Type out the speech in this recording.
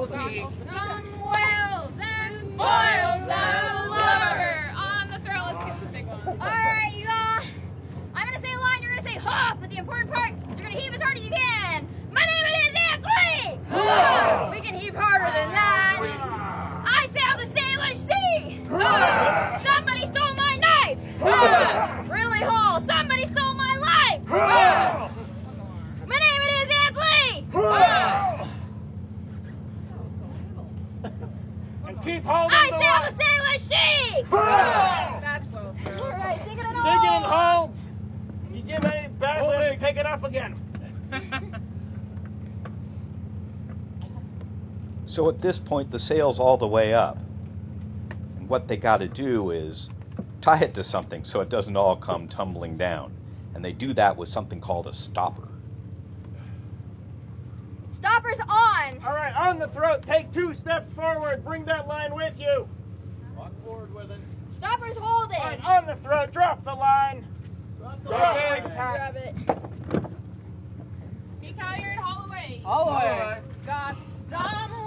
Some whales and boiled lover. On the throat, let's get some big ones. All right, you all. I'm going to say a line, you're going to say ha, but the important part is you're going to heave as hard as you can. My name is Ansley. We can heave harder than that. I sail the Salish Sea. Somebody stole my knife. Really haul, somebody stole my life. My name is Ansley. And keep holding I sail the Salish Sea. That's both. All right, dig it in Dig it and hold. You give any back lift, pick it up again. So at this point, the sail's all the way up. And what they got to do is tie it to something so it doesn't all come tumbling down. And they do that with something called a stopper. Stopper's on. All right, on the throat, take 2 steps forward. Bring that line with you. Walk forward with it. Stopper's holding. All right, on the throat, drop the line. Drop it. Grab it. Be Collier and haul away. All the way. Got some